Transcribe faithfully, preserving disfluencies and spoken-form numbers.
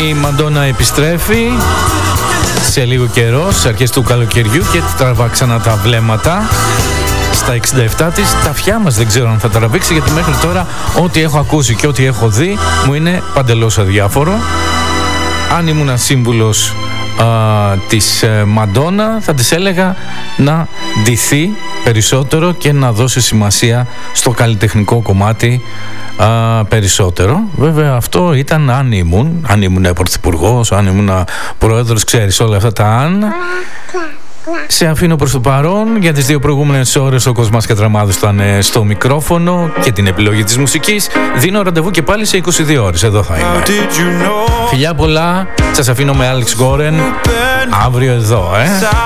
Η Μαντόνα επιστρέφει σε λίγο καιρό, στις αρχές του καλοκαιριού, και τραβά ξανά τα βλέμματα στα εξήντα επτά της. Τα αυτιά μας δεν ξέρω αν θα τραβήξει, γιατί μέχρι τώρα ό,τι έχω ακούσει και ό,τι έχω δει μου είναι παντελώς αδιάφορο. Αν ήμουν σύμβουλος α, της ε, Μαντόνα, θα της έλεγα να ντυθεί περισσότερο και να δώσει σημασία στο καλλιτεχνικό κομμάτι α, περισσότερο. Βέβαια αυτό ήταν αν ήμουν, αν ήμουν πρωθυπουργός, αν ήμουν πρόεδρος, ξέρεις όλα αυτά τα αν. Σε αφήνω προς το παρόν. Για τις δύο προηγούμενες ώρες ο Κοσμάς Κατραμάδος ήταν στο μικρόφωνο και την επιλογή της μουσικής. Δίνω ραντεβού και πάλι σε είκοσι δύο ώρες. Εδώ θα είμαι. Φιλιά πολλά. Σας αφήνω με Άλεξ Γκόρεν αύριο εδώ, ε.